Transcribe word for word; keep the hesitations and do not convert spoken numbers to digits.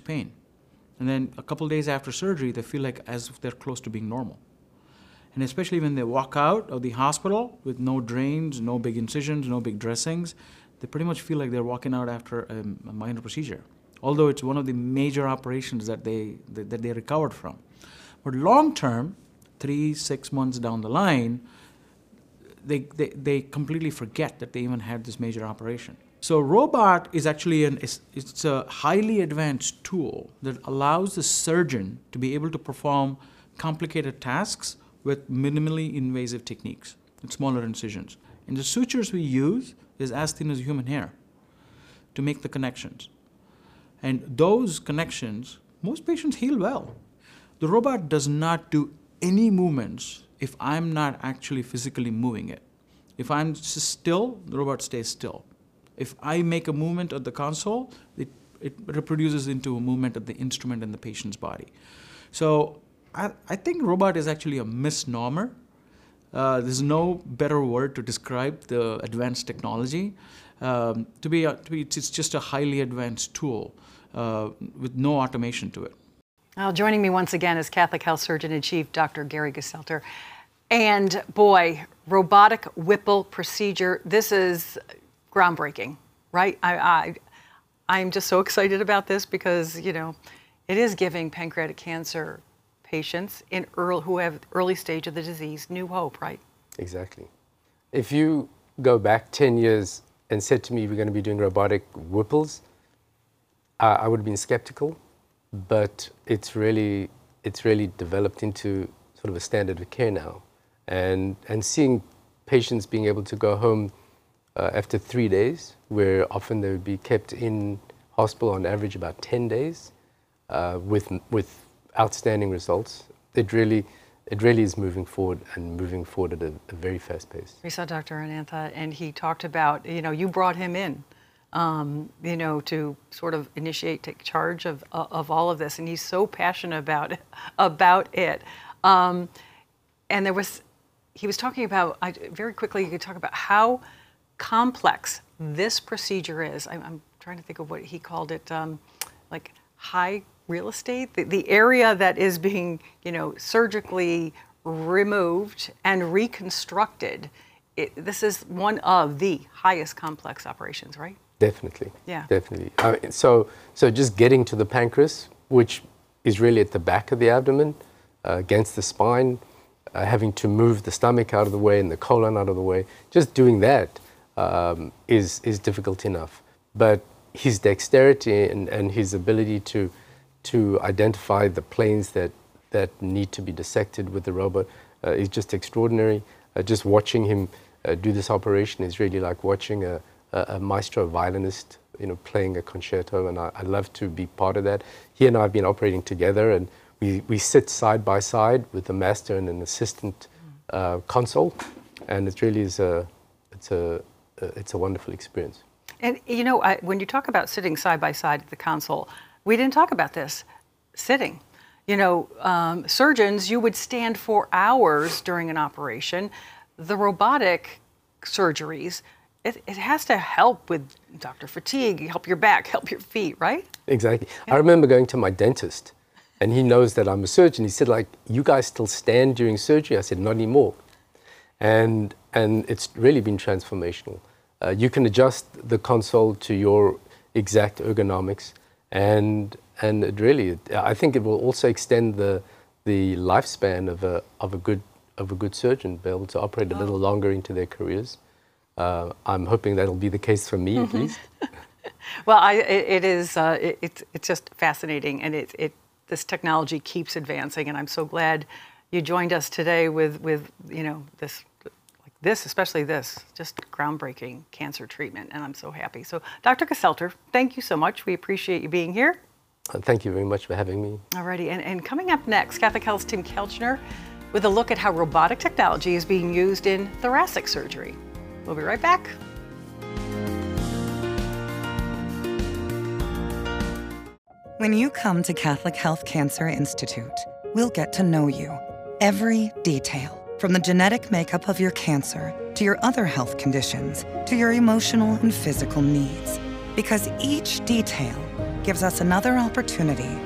pain. And then a couple days after surgery, they feel like as if they're close to being normal. And especially when they walk out of the hospital with no drains, no big incisions, no big dressings, they pretty much feel like they're walking out after a, a minor procedure, although it's one of the major operations that they, that, that they recovered from. But long term, three, six months down the line, they, they, they completely forget that they even had this major operation. So robot is actually an, it's, it's a highly advanced tool that allows the surgeon to be able to perform complicated tasks with minimally invasive techniques, with smaller incisions. And the sutures we use is as thin as human hair to make the connections. And those connections, most patients heal well. The robot does not do any movements if I'm not actually physically moving it. If I'm still, the robot stays still. If I make a movement of the console, it, it reproduces into a movement of the instrument in the patient's body. So I, I think robot is actually a misnomer. Uh, there's no better word to describe the advanced technology. Um, to be, uh, to be, it's just a highly advanced tool uh, with no automation to it. Well, joining me once again is Catholic Health Surgeon-in-Chief, Doctor Gary Geselter. And boy, robotic Whipple procedure, this is groundbreaking, right? I, I, I'm just so excited about this because, you know, it is giving pancreatic cancer patients in early, who have early stage of the disease new hope, right? Exactly. If you go back ten years and said to me we're going to be doing robotic Whipples, uh, I would have been skeptical, but it's really, it's really developed into sort of a standard of care now. And, and seeing patients being able to go home uh, after three days, where often they would be kept in hospital on average about ten days, uh, with, with outstanding results. It really, it really is moving forward and moving forward at a, a very fast pace. We saw Doctor Anantha, and he talked about, you know, you brought him in, um, you know, to sort of initiate, take charge of of all of this, and he's so passionate about it, about it. Um, and there was, he was talking about, I, very quickly, you could talk about how complex this procedure is. I, I'm trying to think of what he called it, um, like high real estate, the, the area that is being, you know, surgically removed and reconstructed. It, this is one of the highest complex operations, right? Definitely. Yeah. Definitely. Uh, so, so just getting to the pancreas, which is really at the back of the abdomen, uh, against the spine, uh, having to move the stomach out of the way and the colon out of the way, just doing that um, is is difficult enough. But his dexterity and, and his ability to to identify the planes that, that need to be dissected with the robot uh, is just extraordinary. Uh, just watching him uh, do this operation is really like watching a, a, a maestro violinist, you know, playing a concerto, and I, I love to be part of that. He and I have been operating together, and we, we sit side by side with the master and an assistant uh, console, and it really is a, it's a, it's a wonderful experience. And, you know, I, when you talk about sitting side by side at the console, we didn't talk about this, sitting. You know, um, surgeons, you would stand for hours during an operation. The robotic surgeries, it, it has to help with doctor fatigue, help your back, help your feet, right? Exactly. Yeah. I remember going to my dentist, and he knows that I'm a surgeon. He said, like, you guys still stand during surgery? I said, not anymore. And, and it's really been transformational. Uh, you can adjust the console to your exact ergonomics. And and it really, I think it will also extend the the lifespan of a of a good of a good surgeon, be able to operate a little longer into their careers. Uh, I'm hoping that'll be the case for me, mm-hmm. at least. Well, I, it, it is uh, it, it's it's just fascinating, and it it this technology keeps advancing, and I'm so glad you joined us today with with you know this. This, especially this, just groundbreaking cancer treatment, and I'm so happy. So, Doctor Geselter, thank you so much. We appreciate you being here. Uh, thank you very much for having me. Alrighty, and, and coming up next, Catholic Health's Tim Kelchner with a look at how robotic technology is being used in thoracic surgery. We'll be right back. When you come to Catholic Health Cancer Institute, we'll get to know you, every detail. From the genetic makeup of your cancer, to your other health conditions, to your emotional and physical needs. Because each detail gives us another opportunity